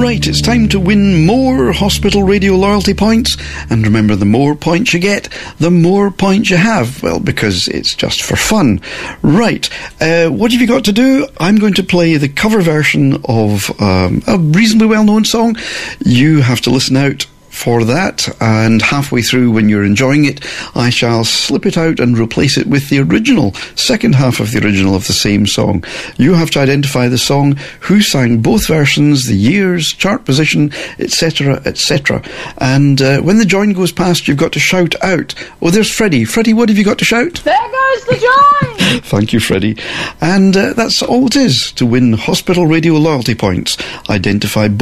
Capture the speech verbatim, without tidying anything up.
Right, it's time to win more Hospital Radio loyalty points. And remember, the more points you get, the more points you have. Well, because it's just for fun. Right, uh, what have you got to do? I'm going to play the cover version of um, a reasonably well-known song. You have to listen out for that, and halfway through, when you're enjoying it, I shall slip it out and replace it with the original, second half of the original of the same song. You have to identify the song, who sang both versions, the years, chart position, et cetera, et cetera. And uh, when the join goes past, you've got to shout out. Oh, there's Freddie. Freddie, what have you got to shout? There goes the join! Thank you, Freddie. And uh, that's all it is to win Hospital Radio loyalty points. Identify both